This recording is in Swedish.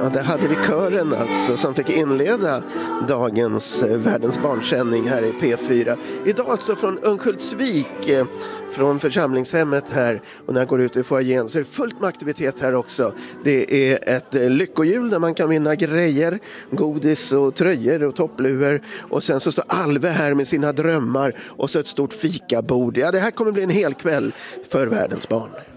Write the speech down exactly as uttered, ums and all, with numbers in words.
Ja, där hade vi kören alltså som fick inleda dagens eh, Världens barnsändning här i P fyra. Idag alltså från Örnsköldsvik, eh, från församlingshemmet här. Och när jag går ut i foajén så är det fullt med aktivitet här också. Det är ett eh, lyckohjul där man kan vinna grejer, godis och tröjor och toppluvor. Och sen så står Alve här med sina drömmar och så ett stort fikabord. Ja, det här kommer bli en hel kväll för Världens barn.